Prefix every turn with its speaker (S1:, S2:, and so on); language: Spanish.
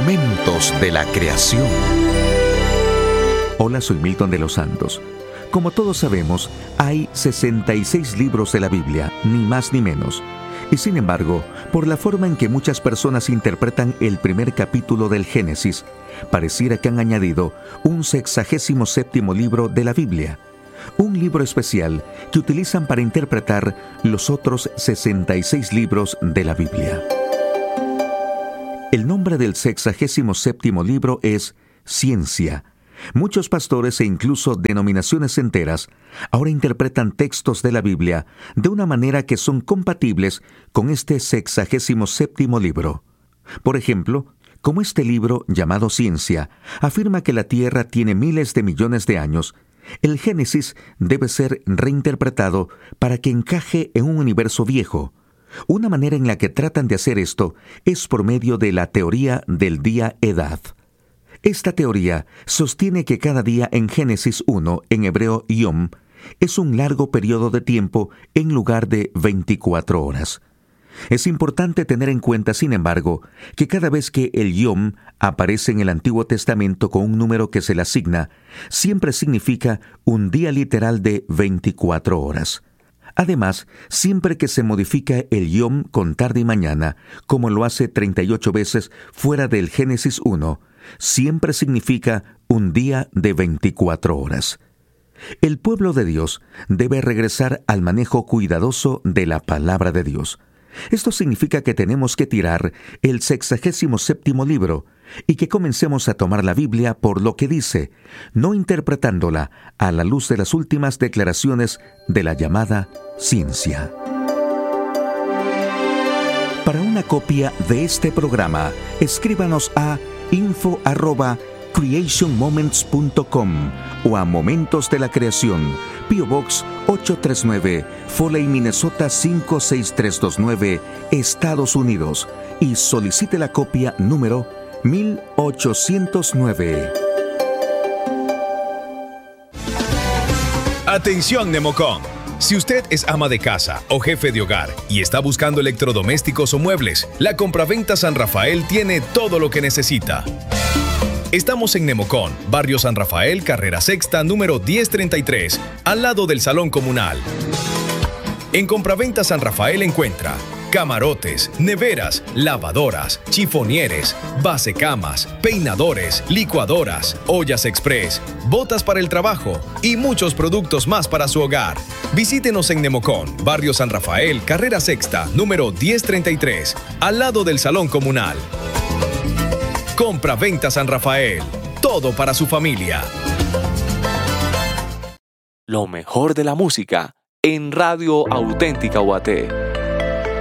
S1: Momentos de la creación. Hola, soy Milton de los Santos. Como todos sabemos, hay 66 libros de la Biblia, ni más ni menos. Y sin embargo, por la forma en que muchas personas interpretan el primer capítulo del Génesis, pareciera que han añadido un 67º libro de la Biblia. Un libro especial que utilizan para interpretar los otros 66 libros de la Biblia. El nombre del 67º libro es Ciencia. Muchos pastores e incluso denominaciones enteras ahora interpretan textos de la Biblia de una manera que son compatibles con este 67º libro. Por ejemplo, como este libro, llamado Ciencia, afirma que la Tierra tiene miles de millones de años, el Génesis debe ser reinterpretado para que encaje en un universo viejo. Una manera en la que tratan de hacer esto es por medio de la teoría del día-edad. Esta teoría sostiene que cada día en Génesis 1, en hebreo Yom, es un largo periodo de tiempo en lugar de 24 horas. Es importante tener en cuenta, sin embargo, que cada vez que el Yom aparece en el Antiguo Testamento con un número que se le asigna, siempre significa un día literal de 24 horas. Además, siempre que se modifica el Yom con tarde y mañana, como lo hace 38 veces fuera del Génesis 1, siempre significa un día de 24 horas. El pueblo de Dios debe regresar al manejo cuidadoso de la palabra de Dios. Esto significa que tenemos que tirar el 67º libro y que comencemos a tomar la Biblia por lo que dice, no interpretándola a la luz de las últimas declaraciones de la llamada ciencia. Para una copia de este programa, escríbanos a info@creationmoments.com o a Momentos de la Creación, P.O. Box 839, Foley, Minnesota 56329, Estados Unidos, y solicite la copia número 1809.
S2: Atención, Nemocom. Si usted es ama de casa o jefe de hogar y está buscando electrodomésticos o muebles, la Compraventa San Rafael tiene todo lo que necesita. Estamos en Nemocón, Barrio San Rafael, Carrera Sexta, número 1033, al lado del Salón Comunal. En Compraventa San Rafael encuentra camarotes, neveras, lavadoras, chifonieres, basecamas, peinadores, licuadoras, ollas express, botas para el trabajo y muchos productos más para su hogar. Visítenos en Nemocón, Barrio San Rafael, Carrera Sexta, número 1033, al lado del Salón Comunal. Compraventa San Rafael, todo para su familia.
S3: Lo mejor de la música en Radio Auténtica UAT.